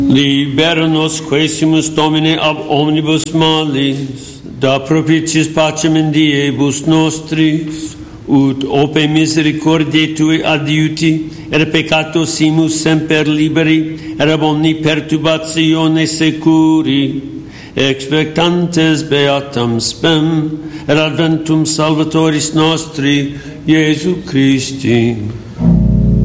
Libera nos quaesimus Domine ab omnibus malis, da propitiis pacem in diebus nostris, ut ope misericordiae Tui adiuti, peccatos semper liberi, ab omni perturbatione securi, expectantes beatam spem, adventum Salvatoris nostri, Iesu Christi.